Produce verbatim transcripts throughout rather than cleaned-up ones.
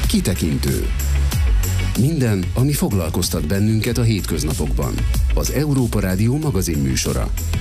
Kitekintő. Minden, ami foglalkoztat bennünket a hétköznapokban. Az Európa Rádió magazinműsora.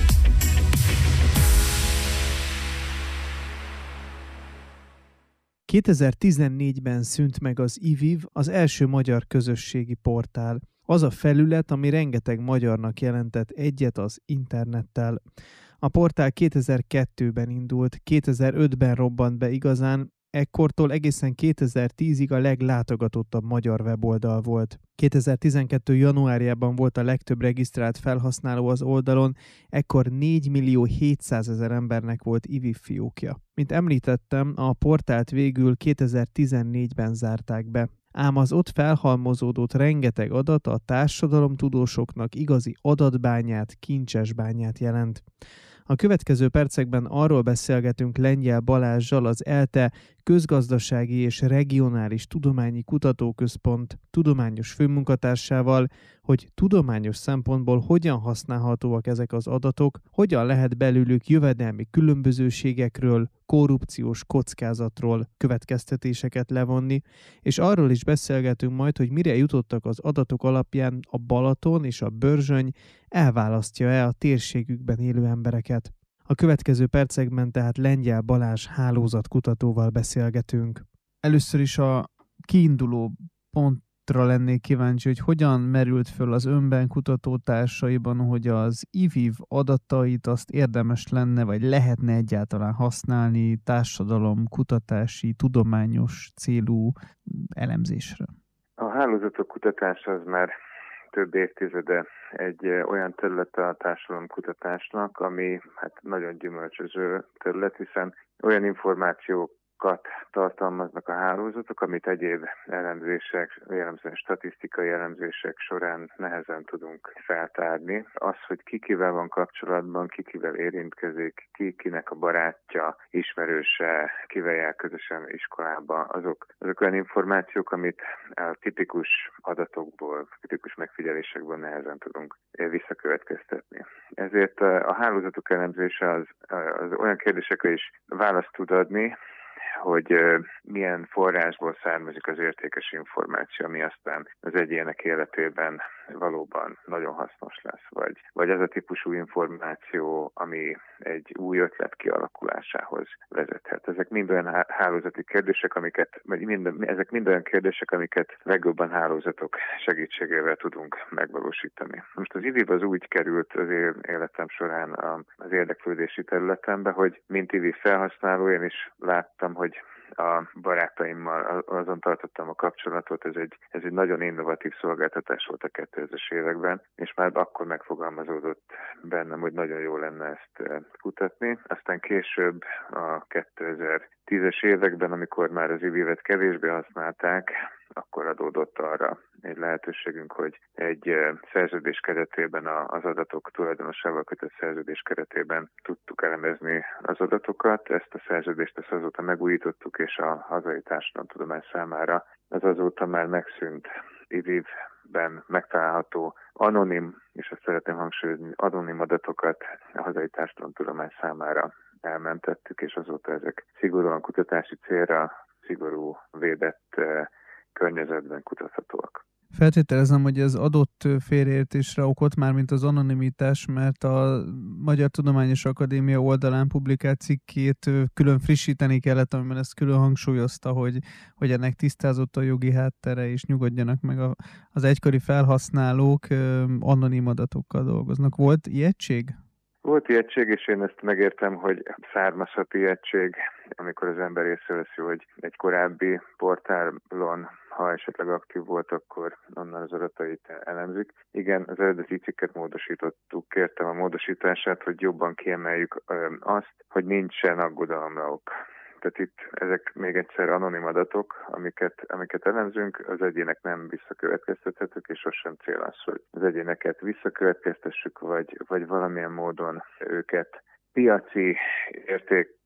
kétezer-tizennégyben szűnt meg az i vé i vé, az első magyar közösségi portál. Az a felület, ami rengeteg magyarnak jelentett egyet az internettel. A portál kétezer-kettőben indult, kétezer-ötben robbant be igazán, ekkortól egészen kétezer-tízig a leglátogatottabb magyar weboldal volt. kétezer-tizenkettő januárjában volt a legtöbb regisztrált felhasználó az oldalon, ekkor négymillió hétszázezer embernek volt i vé i vé fiókja. Mint említettem, a portált végül kétezer-tizennégyben zárták be. Ám az ott felhalmozódott rengeteg adat a társadalomtudósoknak igazi adatbányát, kincsesbányát jelent. A következő percekben arról beszélgetünk Lengyel Balázssal, az ELTE Közgazdasági és Regionális Tudományi Kutatóközpont tudományos főmunkatársával, hogy tudományos szempontból hogyan használhatóak ezek az adatok, hogyan lehet belőlük jövedelmi különbözőségekről, korrupciós kockázatról következtetéseket levonni, és arról is beszélgetünk majd, hogy mire jutottak az adatok alapján a Balaton és a Börzsöny, elválasztja-e a térségükben élő embereket. A következő percekben tehát Lengyel Balázs hálózatkutatóval beszélgetünk. Először is a kiinduló pontra lennék kíváncsi, hogy hogyan merült föl az önben kutatótársaiban, hogy az i vé i vé adatait azt érdemes lenne, vagy lehetne egyáltalán használni társadalom, kutatási, tudományos célú elemzésre. A hálózatok kutatása az már több évtizede egy olyan terület a társadalomkutatásnak, ami hát nagyon gyümölcsöző terület, hiszen olyan információkat tartalmaznak a hálózatok, amit egyéb elemzések, jellemzően statisztikai elemzések során nehezen tudunk feltárni. Az, hogy ki kivel van kapcsolatban, ki kivel érintkezik, ki kinek a barátja, ismerőse, kivel jár közösen iskolába, azok, azok olyan információk, amit a tipikus adatokból, tipikus megfigyelésekből nehezen tudunk visszakövetkeztetni. Ezért a hálózatok elemzése az, az olyan kérdésekre is választ tud adni, hogy milyen forrásból származik az értékes információ, ami aztán az egyének életében valóban nagyon hasznos lesz, vagy, vagy az a típusú információ, ami egy új ötlet kialakulásához vezethet. Ezek mind olyan hálózati kérdések, amiket, vagy mind, ezek mind olyan kérdések, amiket legjobban hálózatok segítségével tudunk megvalósítani. Most az i vé i vé az úgy került az életem során az érdeklődési területembe, hogy mint i vé i vé felhasználó én is láttam, hogy a barátaimmal azon tartottam a kapcsolatot, ez egy, ez egy nagyon innovatív szolgáltatás volt a kétezres években, és már akkor megfogalmazódott bennem, hogy nagyon jó lenne ezt kutatni. Aztán később a kétezer-tízes években, amikor már az i vé i vé-et kevésbé használták, akkor adódott arra egy lehetőségünk, hogy egy szerződés keretében, az adatok tulajdonosával kötött szerződés keretében tudtuk elemezni az adatokat. Ezt a szerződést ezt azóta megújítottuk, és a hazai társadalomtudomány számára az azóta már megszűnt i vé i vé-ben megtalálható anonim, és ezt szeretném hangsúlyozni, anonim adatokat a hazai társadalomtudomány számára elmentettük, és azóta ezek szigorúan kutatási célra, szigorú védett környezetben kutathatóak. Feltételezem, hogy ez adott félreértésre okot már, mint az anonimitás, mert a Magyar Tudományos Akadémia oldalán publikált cikkét külön frissíteni kellett, amiben ezt külön hangsúlyozta, hogy, hogy ennek tisztázott a jogi háttere, és nyugodjanak meg a, az egykori felhasználók anonim adatokkal dolgoznak. Volt ijegység? Volt ijegység, és én ezt megértem, hogy származhat ijegység, amikor az ember észreveszi, hogy egy korábbi portálon, ha esetleg aktív volt, akkor onnan az adatait elemzik. Igen, az eredeti cikket módosítottuk, kértem a módosítását, hogy jobban kiemeljük azt, hogy nincsen aggodalomra ok. Tehát itt ezek még egyszer anonim adatok, amiket, amiket elemzünk, az egyének nem visszakövetkeztethetők, és sosem cél az, hogy az egyéneket visszakövetkeztessük, vagy, vagy valamilyen módon őket piaci érték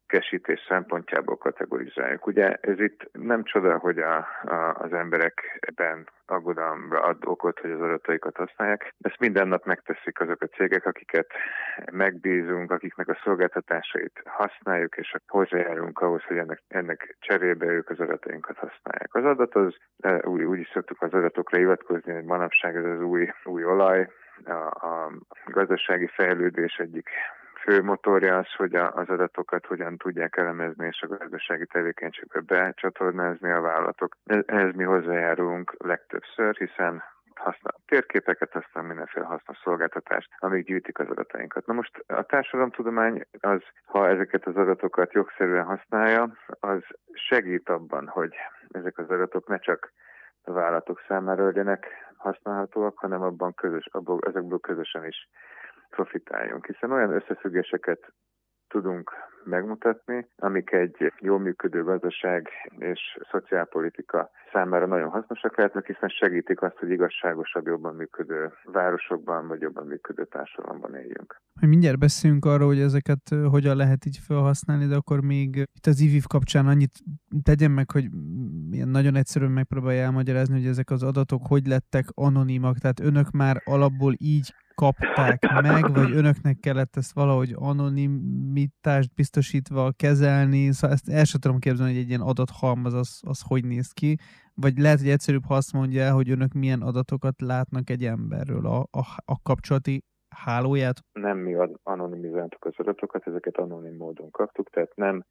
értékesítés szempontjából kategorizáljuk. Ugye ez itt nem csoda, hogy a, a, az emberekben aggodalomra ad okot, hogy az adataikat használják. Ezt minden nap megteszik azok a cégek, akiket megbízunk, akiknek a szolgáltatásait használjuk, és hozzájárulunk ahhoz, hogy ennek, ennek cserébe ők az adatainkat használják. Az adat az, úgy, úgy is szoktuk az adatokra hivatkozni, hogy manapság ez az új, új olaj, a, a gazdasági fejlődés egyik fő motorja az, hogy az adatokat hogyan tudják elemezni és a gazdasági tevékenységbe becsatornázni a vállalatok. Ehhez mi hozzájárulunk legtöbbször, hiszen használ térképeket, aztán mindenféle hasznos szolgáltatást, amíg gyűjtik az adatainkat. Na most a társadalomtudomány az, ha ezeket az adatokat jogszerűen használja, az segít abban, hogy ezek az adatok ne csak a vállalatok számára legyenek használhatóak, hanem abban közös, abból, ezekből közösen is profitáljunk, hiszen olyan összefüggéseket tudunk megmutatni, amik egy jól működő gazdaság és szociálpolitika számára nagyon hasznosak lehetnek, hiszen segítik azt, hogy igazságosabb, jobban működő városokban vagy jobban működő társadalomban éljünk. Mindjárt beszélünk arról, hogy ezeket hogyan lehet így felhasználni, de akkor még itt az i vé i vé kapcsán annyit tegyen meg, hogy ilyen nagyon egyszerűen megpróbálja elmagyarázni, hogy ezek az adatok hogy lettek anonimak, tehát önök már alapból így kapták meg, vagy önöknek kellett ezt valahogy anonimitást biztosítva kezelni, szóval ezt el sem tudom képzelni, hogy egy ilyen adathalmaz az, az hogy néz ki, vagy lehet, hogy egyszerűbb, ha azt mondja, hogy önök milyen adatokat látnak egy emberről, a, a, a kapcsolati hálóját? Nem mi anonimizáltuk az adatokat, ezeket anonim módon kaptuk, tehát nem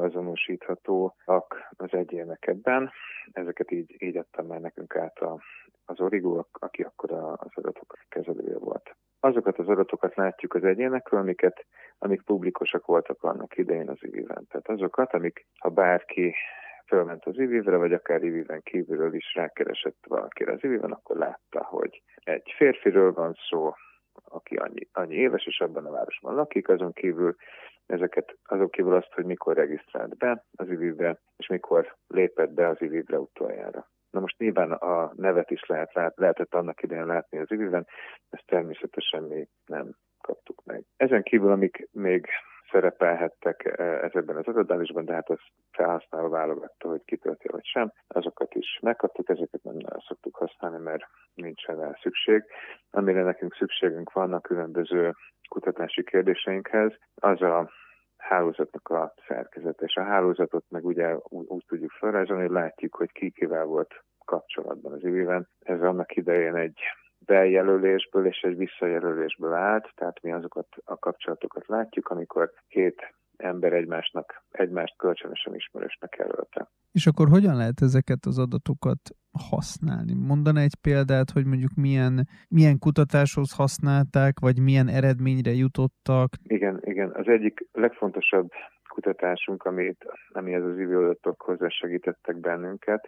beazonosíthatóak az egyének ebben. Ezeket így, így adtam már nekünk át a, az Origo, aki akkor az adatok kezelője volt. Azokat az adatokat látjuk az egyénekről, amiket, amik publikusak voltak annak idején az i vé i ven. Tehát azokat, amik, ha bárki fölment az i vé i vé-re, vagy akár i vé i ven kívülről is rákeresett valakire az i vé i ven, akkor látta, hogy egy férfiről van szó, aki annyi, annyi éves, és abban a városban lakik, azon kívül ezeket, azon kívül azt, hogy mikor regisztrált be az i vé i vé-be, és mikor lépett be az i vé i vé-re utoljára. Na most nyilván a nevet is lehet, lát, lehetett annak idején látni az i vé i ven, ezt természetesen mi nem kaptuk meg. Ezen kívül, amik még szerepelhettek ezekben az adatbázisban, de hát az felhasználó válogatta, hogy kitölti vagy sem. Azokat is megkaptuk, ezeket nem nagyon szoktuk használni, mert nincsen rá szükség. Amire nekünk szükségünk van a különböző kutatási kérdéseinkhez, az a hálózatnak a szerkezete. És a hálózatot meg ugye úgy, úgy tudjuk felrajzolni, hogy látjuk, hogy ki kivel volt kapcsolatban az i vé i ven. Ez annak idején egy bejelölésből és egy visszajelölésből állt, tehát mi azokat a kapcsolatokat látjuk, amikor két ember egymásnak, egymást kölcsönösen ismerősnek jelölte. És akkor hogyan lehet ezeket az adatokat használni? Mondaná egy példát, hogy mondjuk milyen, milyen kutatáshoz használták, vagy milyen eredményre jutottak? Igen, igen. Az egyik legfontosabb kutatásunk, amit, ami ez az i vé i adatok hozzásegítettek bennünket,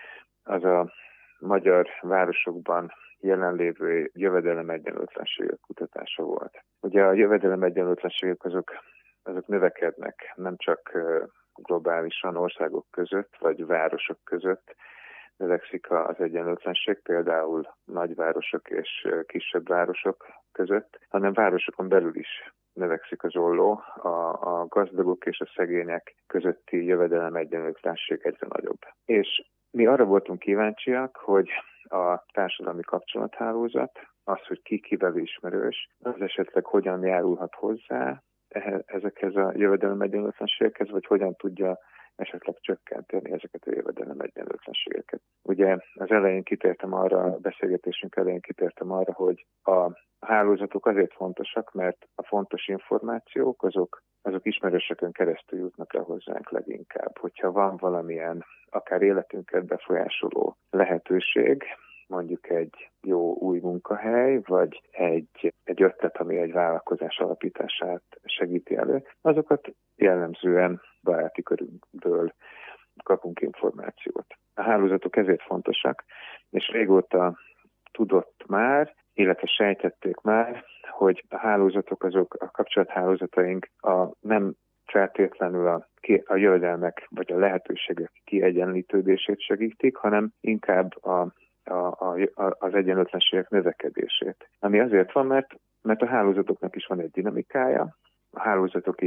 az a magyar városokban jelenlévő jövedelem-egyenlőtlenségek kutatása volt. Ugye a jövedelem-egyenlőtlenségek azok, azok növekednek, nem csak globálisan országok között, vagy városok között növekszik az egyenlőtlenség, például nagyvárosok és kisebb városok között, hanem városokon belül is növekszik az olló, a, a gazdagok és a szegények közötti jövedelem-egyenlőtlenség egyre nagyobb. És mi arra voltunk kíváncsiak, hogy a társadalmi kapcsolathálózat, az, hogy ki kivel ismerős, az esetleg hogyan járulhat hozzá ezekhez a jövedelem-egyenlőtlenségekhez, vagy hogyan tudja esetleg csökkenteni ezeket a jövedelem-egyenlőtlenségeket. Ugye az elején kitértem arra, a beszélgetésünk elején kitértem arra, hogy a hálózatok azért fontosak, mert a fontos információk azok, azok ismerősökön keresztül jutnak el hozzánk leginkább. Hogyha van valamilyen akár életünket befolyásoló lehetőség, mondjuk egy jó új munkahely, vagy egy, egy ötlet, ami egy vállalkozás alapítását segíti elő, azokat jellemzően baráti körünkből kapunk információt. A hálózatok ezért fontosak, és régóta tudott már, illetve sejtették már, hogy a hálózatok, azok a kapcsolathálózataink a nem feltétlenül a, a jövedelmek vagy a lehetőségek kiegyenlítődését segítik, hanem inkább a A, a, az egyenlőtlenségek növekedését. Ami azért van, mert, mert a hálózatoknak is van egy dinamikája, a hálózatok is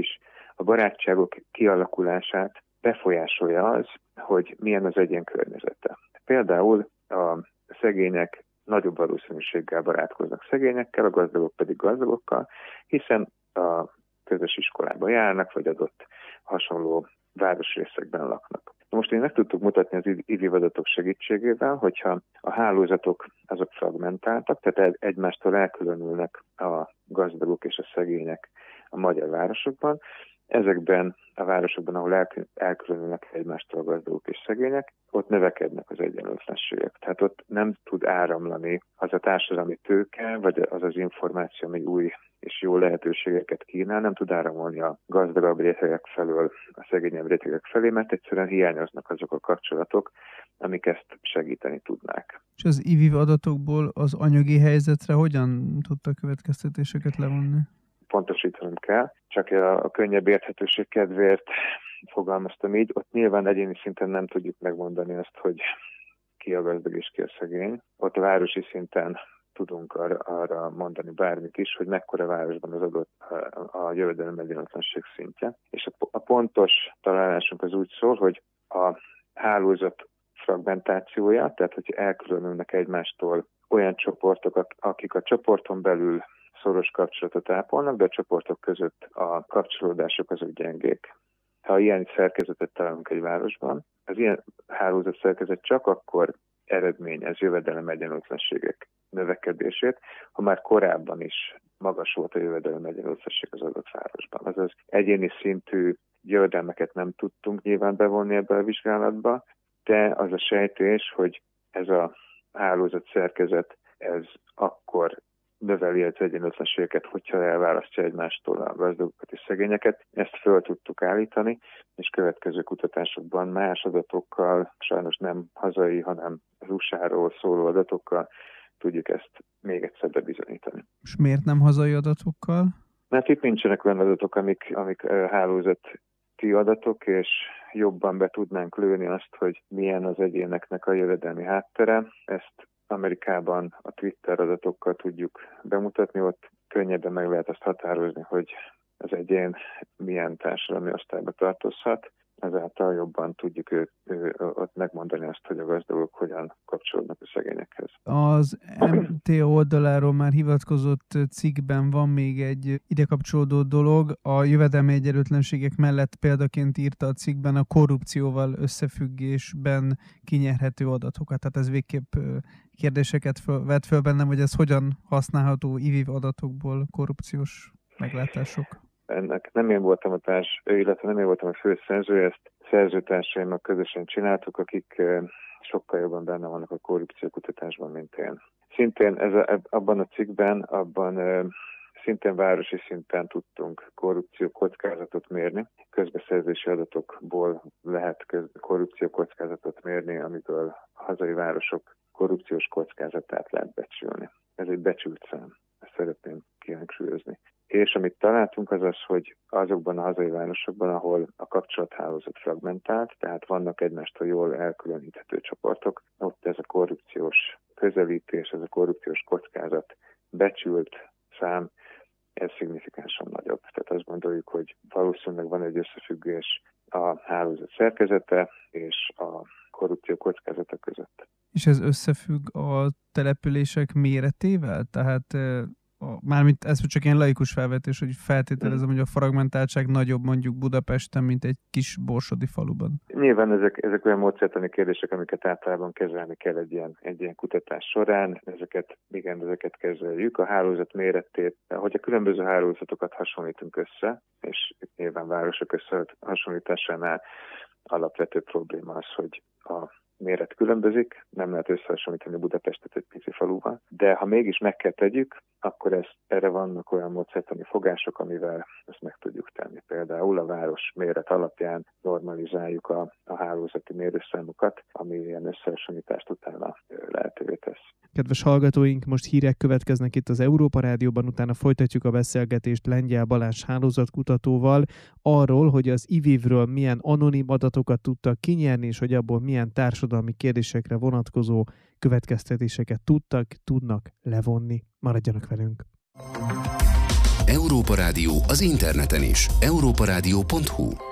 a barátságok kialakulását befolyásolja az, hogy milyen az egyén környezete. Például a szegények nagyobb valószínűséggel barátkoznak szegényekkel, a gazdagok pedig gazdagokkal, hiszen a közös iskolába járnak, vagy adott hasonló városrészekben laknak. Most én meg tudtuk mutatni az I V I adatok segítségével, hogyha a hálózatok azok fragmentáltak, tehát egymástól elkülönülnek a gazdagok és a szegények a magyar városokban. Ezekben a városokban, ahol elkülönülnek egymástól a gazdagok és szegények, ott növekednek az egyenlőtlenségek. Tehát ott nem tud áramlani az a társadalmi tőke, vagy az az információ, ami új és jó lehetőségeket kínál, nem tud áramolni a gazdagabb rétegek felől a szegényebb rétegek felé, mert egyszerűen hiányoznak azok a kapcsolatok, amik ezt segíteni tudnák. És az I V I adatokból az anyagi helyzetre hogyan tudtak következtetéseket levonni? Pontosítanom kell, csak a, a könnyebb érthetőség kedvéért fogalmaztam így. Ott nyilván egyéni szinten nem tudjuk megmondani azt, hogy ki a gazdag és ki a szegény. Ott a városi szinten tudunk arra, arra mondani bármit is, hogy mekkora városban az adott a, a jövedelem egyenlőtlenség szintje. És a, a pontos találásunk az úgy szól, hogy a hálózat fragmentációja, tehát hogy elkülönülnek egymástól olyan csoportok, akik a csoporton belül szoros kapcsolatot ápolnak, de a csoportok között a kapcsolódások azok gyengék. Ha ilyen szerkezetet találunk egy városban, az ilyen hálózat szerkezet csak akkor eredményez jövedelem egyenlőtlenségek növekedését, ha már korábban is magas volt a jövedelem egyenlőtlenség az adott városban. Azaz egyéni szintű jövedelmeket nem tudtunk nyilván bevonni ebbe a vizsgálatba, de az a sejtés, hogy ez a hálózat szerkezet, ez akkor növeli az egyenlőtlenségeket, hogyha elválasztja egymástól a gazdagokat és szegényeket. Ezt föl tudtuk állítani, és következő kutatásokban más adatokkal, sajnos nem hazai, hanem az u es á-ról szóló adatokkal tudjuk ezt még egyszer bebizonyítani. És miért nem hazai adatokkal? Mert itt nincsenek olyan adatok, amik, amik hálózati adatok, és jobban be tudnánk lőni azt, hogy milyen az egyéneknek a jövedelmi háttere. Ezt Amerikában a Twitter adatokkal tudjuk bemutatni, ott könnyebben meg lehet azt határozni, hogy az egyén milyen társadalmi osztályba tartozhat. Ezáltal jobban tudjuk ő, ő, ott megmondani azt, hogy a gazdagok hogyan kapcsolódnak a szegényekhez. Az em té oldaláról már hivatkozott cikkben van még egy ide kapcsolódó dolog. A jövedelmi egyenlőtlenségek mellett példaként írta a cikkben a korrupcióval összefüggésben kinyerhető adatokat. Tehát ez végképp kérdéseket föl, vett föl bennem, hogy ez hogyan használható I V I adatokból korrupciós meglátások. Ennek nem én voltam a társ, illetve nem én voltam a főszerző, ezt szerzőtársaimmal közösen csináltuk, akik sokkal jobban benne vannak a korrupciókutatásban, mint én. Szintén ez a, abban a cikkben, abban szintén városi szinten tudtunk korrupció kockázatot mérni. Közbeszerzési adatokból lehet korrupció kockázatot mérni, amiből a hazai városok korrupciós kockázatát lehet becsülni. Ez egy becsült szám, ezt szeretném kihangsúlyozni. És amit találtunk az az, hogy azokban a hazai városokban, ahol a kapcsolathálózat fragmentált, tehát vannak egymástól jól elkülöníthető csoportok, ott ez a korrupciós közelítés, ez a korrupciós kockázat becsült szám, ez szignifikánsan nagyobb. Tehát azt gondoljuk, hogy valószínűleg van egy összefüggés a hálózat szerkezete és a korrupció kockázata között. És ez összefügg a települések méretével? Tehát A, mármint ez csak ilyen laikus felvetés, hogy feltételezem, hogy a fragmentáltság nagyobb mondjuk Budapesten, mint egy kis borsodi faluban. Nyilván ezek, ezek olyan módszertani kérdések, amiket általában kezelni kell egy ilyen, egy ilyen kutatás során. Ezeket, igen, ezeket kezeljük. A hálózat méretét, hogy a különböző hálózatokat hasonlítunk össze, és nyilván városok összehasonlításánál alapvető probléma az, hogy a méret különbözik, nem lehet összehasonlítani Budapestet egy pici faluval, de ha mégis meg kell tegyük, akkor ez, erre vannak olyan módszertani fogások, amivel ezt meg tudjuk tenni. Például a város méret alapján normalizáljuk a, a hálózati mérőszámokat, ami ilyen összehasonlítást utána lehetővé tesz. Kedves hallgatóink, most hírek következnek itt az Európa Rádióban, utána folytatjuk a beszélgetést Lengyel Balázs hálózatkutatóval arról, hogy az I V I V-ről milyen anonim adatokat tudtak kinyerni, és hogy abból milyen társadalmi kérdésekre vonatkozó következtetéseket tudtak, tudnak levonni. Maradjanak velünk! Európa Rádió az interneten is. európa rádió pont hu